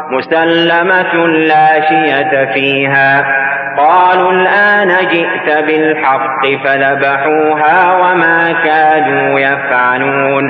مسلمة لا شية فيها. قالوا الآن جئت بالحق فذبحوها وما كادوا يفعلون.